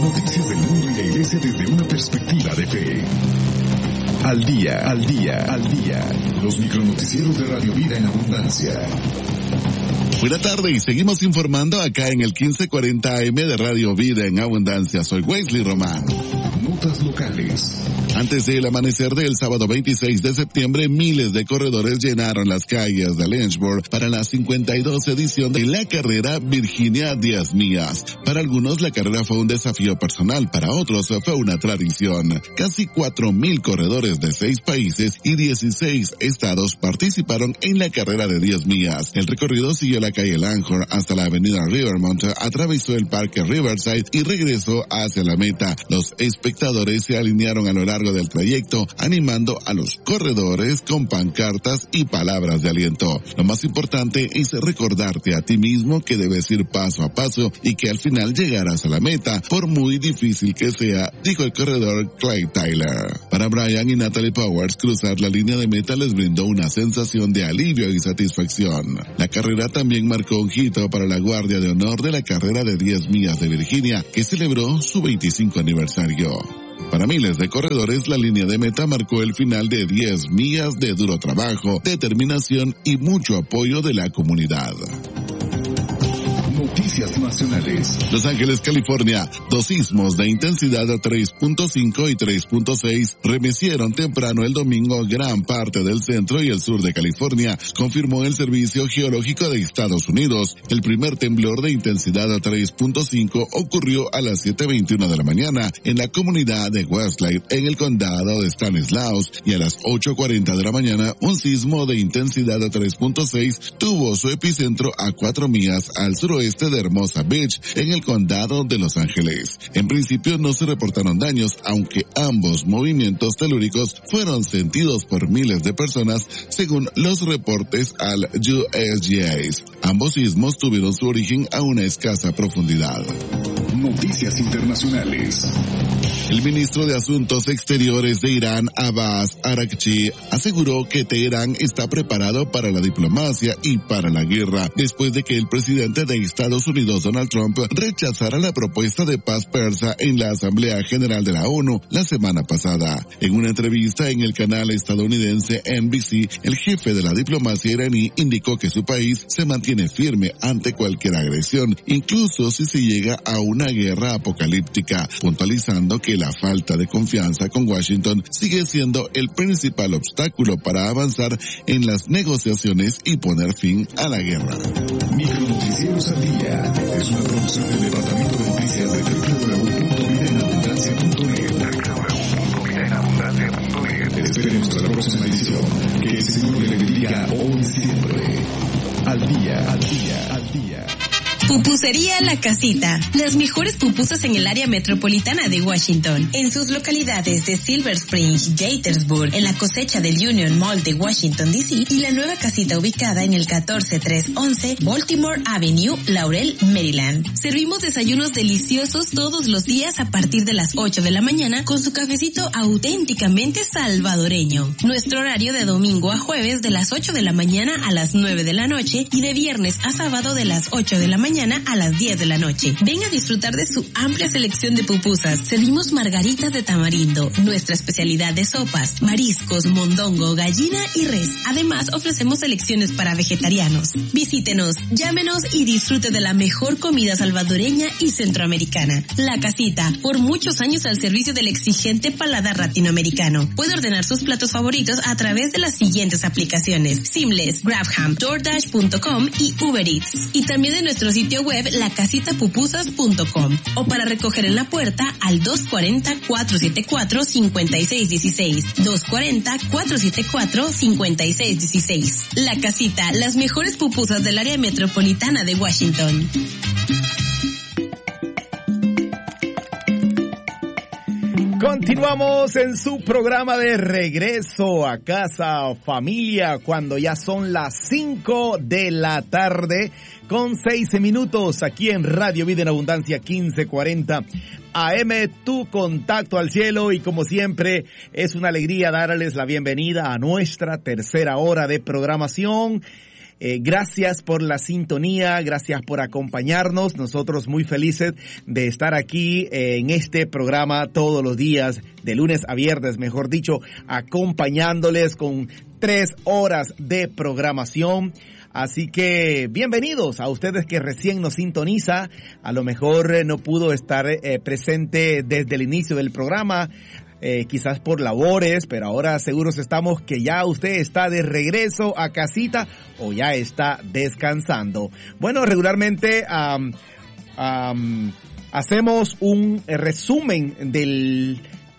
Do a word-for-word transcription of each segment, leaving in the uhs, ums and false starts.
noticias del mundo y la iglesia desde una perspectiva de fe. Al día, al día, al día. Los micronoticieros de Radio Vida en Abundancia. Buenas tardes y seguimos informando acá en el quince cuarenta A M de Radio Vida en Abundancia. Soy Wesley Román. Notas locales. Antes del amanecer del sábado veintiséis de septiembre, miles de corredores llenaron las calles de Lynchburg para la cincuenta y dos edición de la carrera Virginia diez millas. Para algunos la carrera fue un desafío personal, para otros fue una tradición. Casi cuatro mil corredores de seis países y dieciséis estados participaron en la carrera de diez millas. El recorrido siguió la calle Langhorne hasta la avenida Rivermont, atravesó el parque Riverside y regresó hacia la meta. Los espectadores se alinearon a lo largo del trayecto, animando a los corredores con pancartas y palabras de aliento. Lo más importante es recordarte a ti mismo que debes ir paso a paso y que al final llegarás a la meta, por muy difícil que sea, dijo el corredor Clay Tyler. Para Brian y Natalie Powers, cruzar la línea de meta les brindó una sensación de alivio y satisfacción. La carrera también marcó un hito para la Guardia de Honor de la carrera de diez millas de Virginia, que celebró su veinticinco aniversario. Para miles de corredores, la línea de meta marcó el final de diez millas de duro trabajo, determinación y mucho apoyo de la comunidad. Noticias nacionales. Los Ángeles, California. Dos sismos de intensidad tres punto cinco y tres punto seis remecieron temprano el domingo gran parte del centro y el sur de California, confirmó el Servicio Geológico de Estados Unidos. El primer temblor de intensidad tres punto cinco ocurrió a las siete veintiuno de la mañana en la comunidad de Westlake, en el condado de Stanislaus, y a las ocho cuarenta de la mañana un sismo de intensidad tres punto seis tuvo su epicentro a cuatro millas al suroeste de Hermosa Beach, en el condado de Los Ángeles. En principio no se reportaron daños, aunque ambos movimientos telúricos fueron sentidos por miles de personas, según los reportes al U S G A. Ambos sismos tuvieron su origen a una escasa profundidad. Noticias internacionales. El ministro de Asuntos Exteriores de Irán, Abbas Araghchi, aseguró que Teherán está preparado para la diplomacia y para la guerra, después de que el presidente de Estados Unidos, Donald Trump, rechazara la propuesta de paz persa en la Asamblea General de la ONU la semana pasada. En una entrevista en el canal estadounidense N B C, el jefe de la diplomacia iraní indicó que su país se mantiene firme ante cualquier agresión, incluso si se llega a una guerra apocalíptica, puntualizando que la falta de confianza con Washington sigue siendo el principal obstáculo para avanzar en las negociaciones y poner fin a la guerra. Micronoticieros al día es una producción del Departamento de Noticias de doble u doble u doble u punto vida en abundancia punto net. Esperemos hasta la próxima edición. Que el Señor le bendiga hoy y siempre. Al día, al día, al día. Pupusería La Casita. Las mejores pupusas en el área metropolitana de Washington. En sus localidades de Silver Spring, Gaithersburg, en la cosecha del Union Mall de Washington D C y la nueva casita ubicada en el catorce tres once Baltimore Avenue, Laurel, Maryland. Servimos desayunos deliciosos todos los días a partir de las ocho de la mañana con su cafecito auténticamente salvadoreño. Nuestro horario de domingo a jueves de las ocho de la mañana a las nueve de la noche y de viernes a sábado de las ocho de la mañana a las diez de la noche. Ven a disfrutar de su amplia selección de pupusas. Servimos margaritas de tamarindo, nuestra especialidad de sopas, mariscos, mondongo, gallina y res. Además, ofrecemos selecciones para vegetarianos. Visítenos, llámenos y disfrute de la mejor comida salvadoreña y centroamericana. La Casita, por muchos años al servicio del exigente paladar latinoamericano. Puede ordenar sus platos favoritos a través de las siguientes aplicaciones: Seamless, GrabHam, DoorDash punto com y Uber Eats. Y también de nuestro sitio web la casita pupusas punto com o para recoger en la puerta al dos cuatro cero, cuatro siete cuatro, cinco seis uno seis, dos cuatro cero, cuatro siete cuatro, cinco seis uno seis. La Casita, las mejores pupusas del área metropolitana de Washington. Continuamos en su programa de regreso a casa, familia, cuando ya son las cinco de la tarde con seis minutos aquí en Radio Vida en Abundancia quince cuarenta A M, tu contacto al cielo, y como siempre es una alegría darles la bienvenida a nuestra tercera hora de programación. Eh, gracias por la sintonía, gracias por acompañarnos. Nosotros muy felices de estar aquí eh, en este programa todos los días, de lunes a viernes, mejor dicho, acompañándoles con tres horas de programación. Así que bienvenidos a ustedes que recién nos sintoniza. A lo mejor eh, no pudo estar eh, presente desde el inicio del programa, eh, quizás por labores, pero ahora seguros estamos que ya usted está de regreso a casita o ya está descansando. Bueno, regularmente um, um, hacemos un resumen del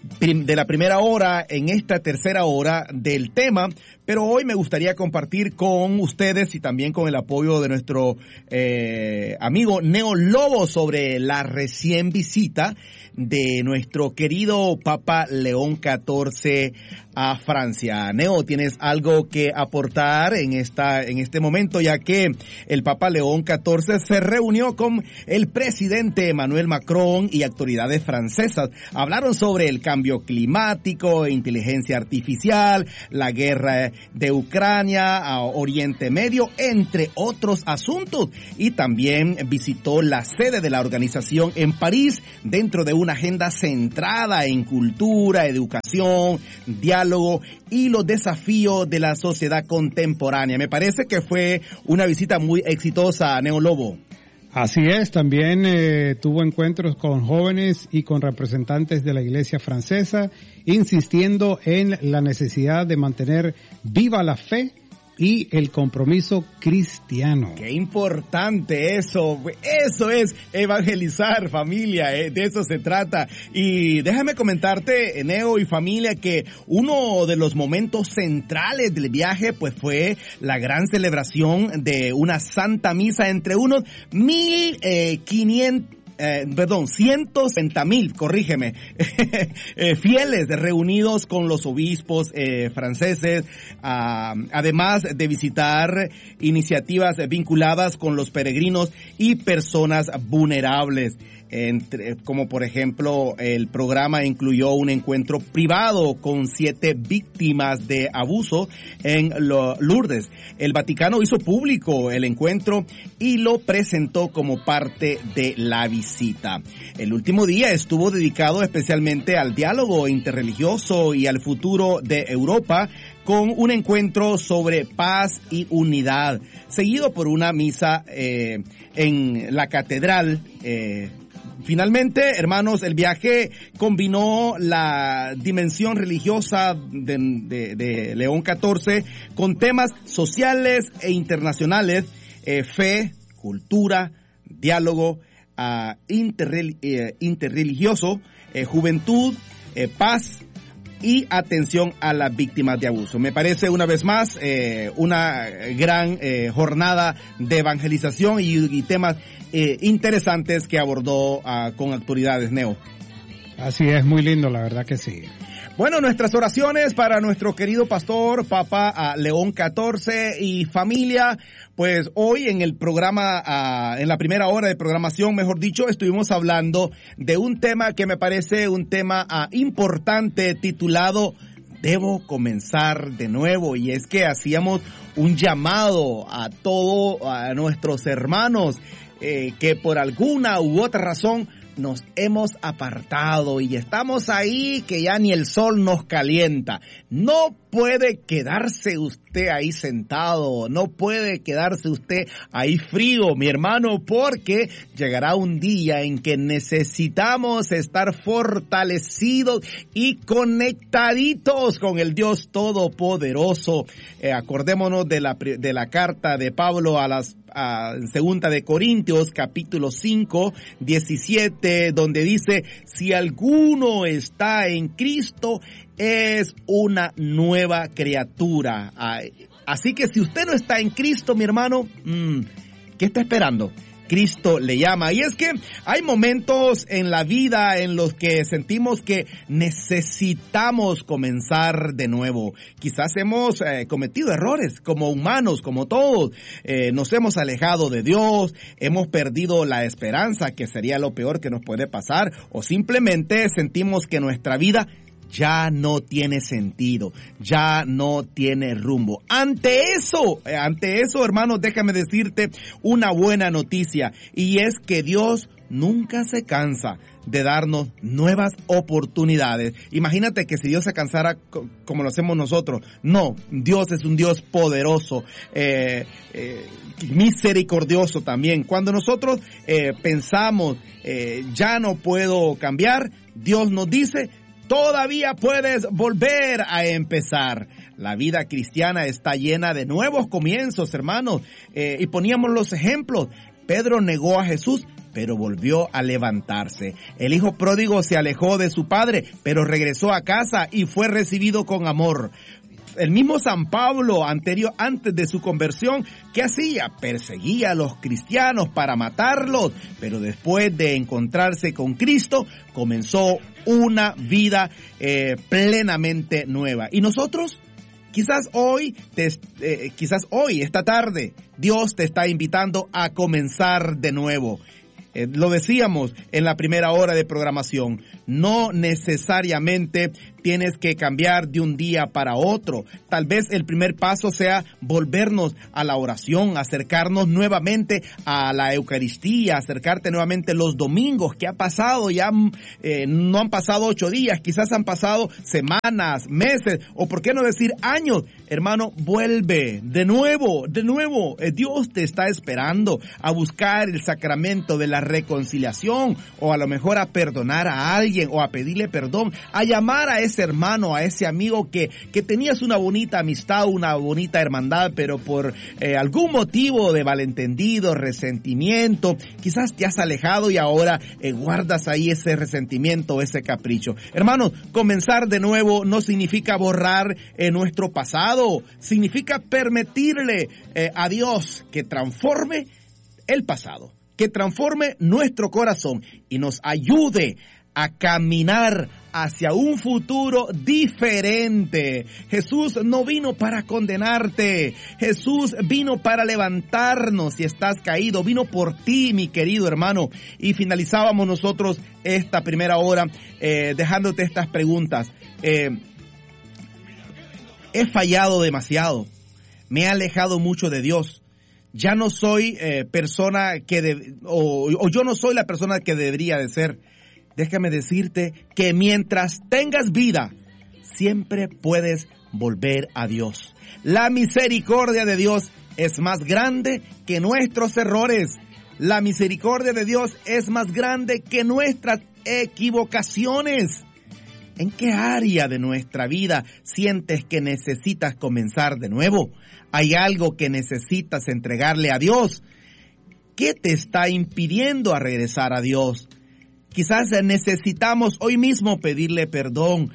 de la primera hora en esta tercera hora del tema, pero hoy me gustaría compartir con ustedes y también con el apoyo de nuestro eh, amigo Neo Lobo sobre la recién visita de nuestro querido Papa León catorce a Francia. Neo, ¿tienes algo que aportar en esta en este momento, ya que el Papa León catorce se reunió con el presidente Emmanuel Macron y autoridades francesas? Hablaron sobre el cambio climático, inteligencia artificial, la guerra de Ucrania, a Oriente Medio, entre otros asuntos. Y también visitó la sede de la organización en París, dentro de una agenda centrada en cultura, educación, diálogo y los desafíos de la sociedad contemporánea. Me parece que fue una visita muy exitosa, Neo Lobo. Así es, también eh, tuvo encuentros con jóvenes y con representantes de la Iglesia francesa, insistiendo en la necesidad de mantener viva la fe y el compromiso cristiano. Qué importante eso, eso es evangelizar, familia, eh, de eso se trata. Y déjame comentarte, Neo y familia, que uno de los momentos centrales del viaje pues fue la gran celebración de una santa misa entre unos mil quinientos Eh, perdón, ciento sesenta mil, corrígeme, eh, fieles reunidos con los obispos eh, franceses, uh, además de visitar iniciativas vinculadas con los peregrinos y personas vulnerables. Entre, como por ejemplo, el programa incluyó un encuentro privado con siete víctimas de abuso en Lourdes. El Vaticano hizo público el encuentro y lo presentó como parte de la visita. El último día estuvo dedicado especialmente al diálogo interreligioso y al futuro de Europa, con un encuentro sobre paz y unidad, seguido por una misa eh, en la catedral. Eh, Finalmente, hermanos, el viaje combinó la dimensión religiosa de, de, de León catorce con temas sociales e internacionales, eh, fe, cultura, diálogo uh, interrel, eh, interreligioso, eh, juventud, eh, paz y atención a las víctimas de abuso. Me parece una vez más eh, una gran eh, jornada de evangelización y, y temas eh, interesantes que abordó uh, con autoridades, Neo. Así es, muy lindo, la verdad que sí. Bueno, nuestras oraciones para nuestro querido pastor, Papa uh, León catorce y familia. Pues hoy en el programa, uh, en la primera hora de programación, mejor dicho, estuvimos hablando de un tema que me parece un tema uh, importante, titulado Debo comenzar de nuevo. Y es que hacíamos un llamado a todos a nuestros hermanos eh, que por alguna u otra razón nos hemos apartado y estamos ahí que ya ni el sol nos calienta. No puede quedarse usted ahí sentado, no puede quedarse usted ahí frío, mi hermano, porque llegará un día en que necesitamos estar fortalecidos y conectaditos con el Dios Todopoderoso. Eh, acordémonos de la, de la carta de Pablo a las a, segunda de Corintios, capítulo cinco, diecisiete, donde dice: si alguno está en Cristo, es una nueva criatura. Así que si usted no está en Cristo, mi hermano, ¿qué está esperando? Cristo le llama. Y es que hay momentos en la vida en los que sentimos que necesitamos comenzar de nuevo. Quizás hemos eh, cometido errores como humanos, como todos. Eh, nos hemos alejado de Dios, hemos perdido la esperanza, que sería lo peor que nos puede pasar, o simplemente sentimos que nuestra vida ya no tiene sentido, ya no tiene rumbo. Ante eso, ante eso, hermanos, déjame decirte una buena noticia, y es que Dios nunca se cansa de darnos nuevas oportunidades. Imagínate que si Dios se cansara co- como lo hacemos nosotros. No, Dios es un Dios poderoso, eh, eh, misericordioso también. Cuando nosotros eh, pensamos, eh, ya no puedo cambiar, Dios nos dice, todavía puedes volver a empezar. La vida cristiana está llena de nuevos comienzos, hermanos, eh, y poníamos los ejemplos. Pedro negó a Jesús, pero volvió a levantarse. El hijo pródigo se alejó de su padre, pero regresó a casa y fue recibido con amor. El mismo San Pablo, anterior, antes de su conversión, ¿qué hacía? Perseguía a los cristianos para matarlos, pero después de encontrarse con Cristo, comenzó una vida eh, plenamente nueva. ¿Y nosotros? Quizás hoy, te, eh, quizás hoy, esta tarde, Dios te está invitando a comenzar de nuevo. Eh, lo decíamos en la primera hora de programación, no necesariamente tienes que cambiar de un día para otro. Tal vez el primer paso sea volvernos a la oración, acercarnos nuevamente a la Eucaristía, acercarte nuevamente los domingos. ¿Qué ha pasado? Ya eh, no han pasado ocho días, quizás han pasado semanas, meses, o por qué no decir años. Hermano, vuelve de nuevo, de nuevo. Eh, Dios te está esperando a buscar el sacramento de la reconciliación, o a lo mejor a perdonar a alguien, o a pedirle perdón, a llamar a ese hermano, a ese amigo que, que tenías una bonita amistad, una bonita hermandad, pero por eh, algún motivo de malentendido, resentimiento, quizás te has alejado y ahora eh, guardas ahí ese resentimiento, ese capricho. Hermanos, comenzar de nuevo no significa borrar eh, nuestro pasado, significa permitirle eh, a Dios que transforme el pasado, que transforme nuestro corazón y nos ayude a caminar hacia un futuro diferente. Jesús no vino para condenarte. Jesús vino para levantarnos si estás caído. Vino por ti, mi querido hermano. Y finalizábamos nosotros esta primera hora eh, dejándote estas preguntas. Eh, he fallado demasiado. Me he alejado mucho de Dios. Ya no soy eh, persona que de, o, o yo no soy la persona que debería de ser. Déjame decirte que mientras tengas vida, siempre puedes volver a Dios. La misericordia de Dios es más grande que nuestros errores. La misericordia de Dios es más grande que nuestras equivocaciones. ¿En qué área de nuestra vida sientes que necesitas comenzar de nuevo? ¿Hay algo que necesitas entregarle a Dios? ¿Qué te está impidiendo a regresar a Dios? Quizás necesitamos hoy mismo pedirle perdón.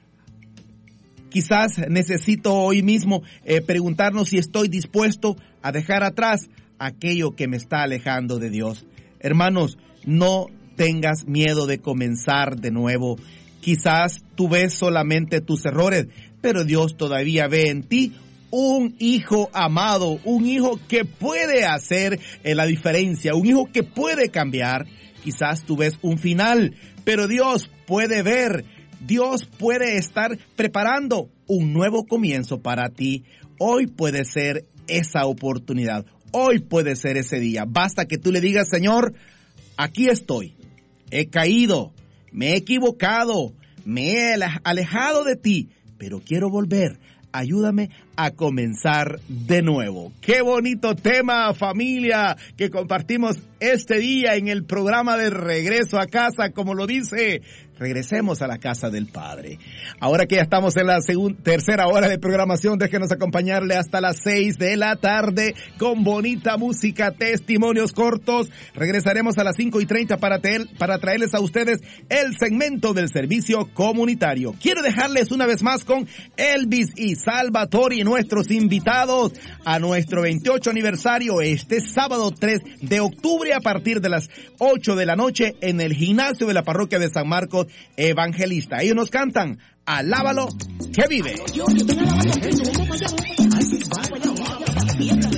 Quizás necesito hoy mismo eh, preguntarnos si estoy dispuesto a dejar atrás aquello que me está alejando de Dios. Hermanos, no tengas miedo de comenzar de nuevo. Quizás tú ves solamente tus errores, pero Dios todavía ve en ti un hijo amado, un hijo que puede hacer eh, la diferencia, un hijo que puede cambiar. Quizás tú ves un final, pero Dios puede ver, Dios puede estar preparando un nuevo comienzo para ti. Hoy puede ser esa oportunidad, hoy puede ser ese día. Basta que tú le digas, Señor, aquí estoy, he caído, me he equivocado, me he alejado de ti, pero quiero volver. Ayúdame a comenzar de nuevo. Qué bonito tema, familia, que compartimos este día en el programa de Regreso a Casa, como lo dice. Regresemos a la casa del Padre. Ahora que ya estamos en la segunda, tercera hora de programación, déjenos acompañarle hasta las seis de la tarde con bonita música, testimonios cortos. Regresaremos a las cinco y treinta para, te, para traerles a ustedes el segmento del servicio comunitario. Quiero dejarles una vez más con Elvis y Salvatore y nuestros invitados a nuestro veintiocho aniversario este sábado tres de octubre a partir de las ocho de la noche en el gimnasio de la parroquia de San Marcos Evangelista. Ellos nos cantan Alábalo que vive.